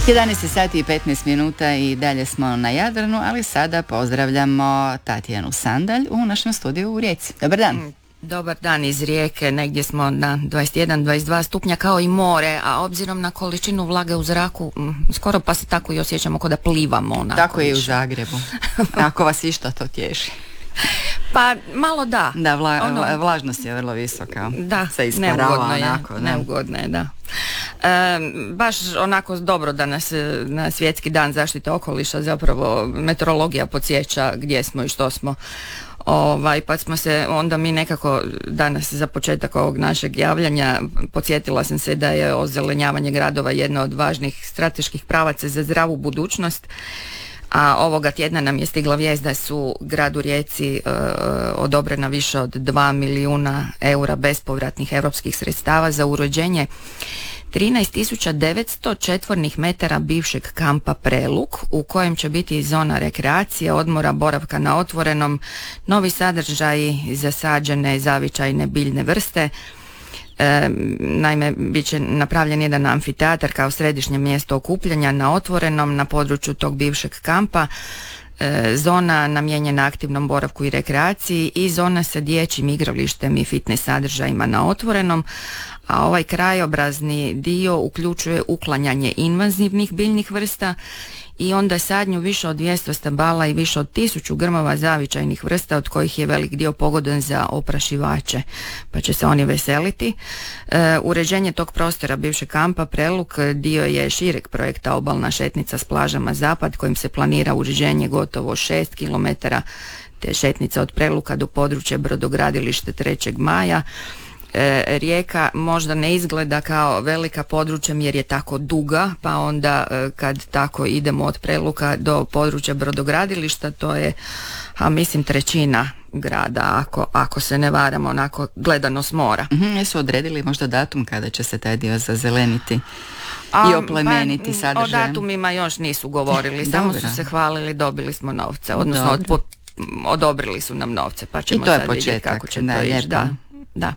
11 sati i 15 minuta i dalje smo na Jadranu, ali sada pozdravljamo Tatjanu Sandalj u našem studiju u Rijeci. Dobar dan. Dobar dan iz Rijeke, negdje smo na 21-22 stupnja kao i more, a obzirom na količinu vlage u zraku, skoro pa se tako i osjećamo kao da plivamo. Onako tako je i u Zagrebu, ako vas išta to tješi. Pa malo da. Da, vlažnost je vrlo visoka. Da, se isparava neugodno je, da. Baš onako dobro da nas na Svjetski dan zaštite okoliša zapravo meteorologija podsjeća gdje smo i što smo. Pa smo se onda mi nekako danas za početak ovog našeg javljanja podsjetila sam se da je ozelenjavanje gradova jedna od važnih strateških pravaca za zdravu budućnost. A ovoga tjedna nam je stigla vijest da su gradu Rijeci odobrena više od 2 milijuna eura bespovratnih europskih sredstava za uređenje 13.900 četvornih metara bivšeg kampa Preluk, u kojem će biti zona rekreacije, odmora, boravka na otvorenom, novi sadržaji, zasađene zavičajne biljne vrste. Naime, bit će napravljen jedan amfiteatar kao središnje mjesto okupljanja na otvorenom na području tog bivšeg kampa, zona namijenjena aktivnom boravku i rekreaciji i zona sa dječjim igralištem i fitness sadržajima na otvorenom, a ovaj krajobrazni dio uključuje uklanjanje invazivnih biljnih vrsta i onda sadnju više od 200 stabala i više od 1000 grmova zavičajnih vrsta, od kojih je velik dio pogodan za oprašivače, pa će se oni veseliti. Uređenje tog prostora bivšeg kampa Preluk dio je šireg projekta Obalna šetnica s plažama Zapad, kojim se planira uređenje gotovo 6 km te šetnica od Preluka do područja brodogradilište 3. maja. Rijeka možda ne izgleda kao velika područja jer je tako duga, pa onda kad tako idemo od Preluka do područja brodogradilišta, to je mislim 1/3 grada, ako se ne varam, onako gledano s mora. Jesu odredili možda datum kada će se taj dio zazeleniti i oplemeniti sadržajem? O datumima još nisu govorili, samo su se hvalili, dobili smo novce, odnosno odobrili su nam novce, pa ćemo sad vidjeti kako će to ići. Da.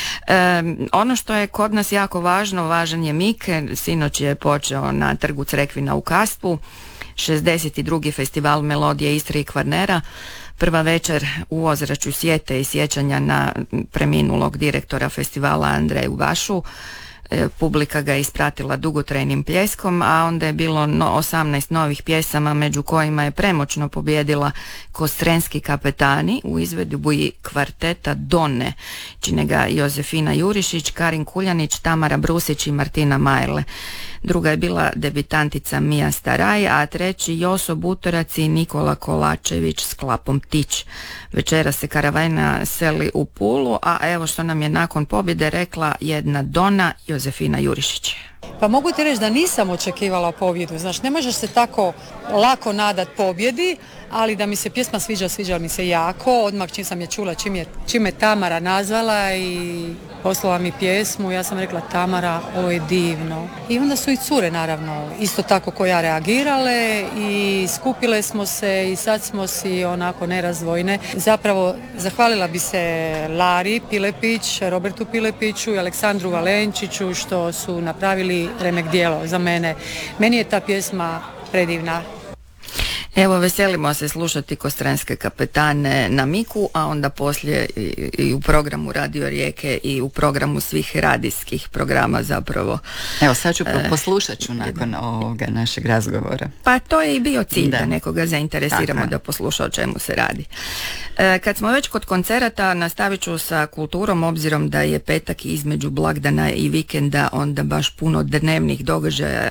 Ono što je kod nas jako važan je MIK. Sinoć je počeo na trgu Crekvina u Kastvu 62. festival Melodije Istre i Kvarnera. Prva večer u ozračju sjete i sjećanja na preminulog direktora festivala Andreju Vašu. Publika ga je ispratila dugotrajnim pljeskom, a onda je bilo 18 novih pjesama, među kojima je premoćno pobijedila Kostrenski kapetani u izvedbi kvarteta Donne. Čine ga Josefina Jurišić, Karin Kuljanić, Tamara Brusić i Martina Majle. Druga je bila debitantica Mija Staraj, a treći Joso Butorac i Nikola Kolačević s Klapom Tić. Večera se karavana seli u Pulu, a evo što nam je nakon pobjede rekla jedna Dona, Josefina Jurišić. Pa mogu ti reći da nisam očekivala pobjedu, znaš, ne možeš se tako lako nadat pobjedi, ali da mi se pjesma sviđa mi se jako. Odmah čim sam je čula, čim je Tamara nazvala i poslala mi pjesmu, ja sam rekla Tamara, ovo je divno. I onda su i cure naravno isto tako ko ja reagirale i skupile smo se i sad smo si onako nerazdvojne. Zapravo zahvalila bi se Lari Pilepić, Robertu Pilepiću i Aleksandru Valenčiću što su napravili remek djelo za mene. Meni je ta pjesma predivna. Evo, veselimo se slušati Kostrenske kapetane na Miku, a onda poslije i u programu Radio Rijeke i u programu svih radijskih programa zapravo. Evo, sad ću poslušat ću nakon ovoga našeg razgovora. Pa to je i bio cilj da nekoga zainteresiramo da posluša o čemu se radi. Kad smo već kod koncerata, nastavit ću sa kulturom, obzirom da je petak između blagdana i vikenda, onda baš puno dnevnih događaja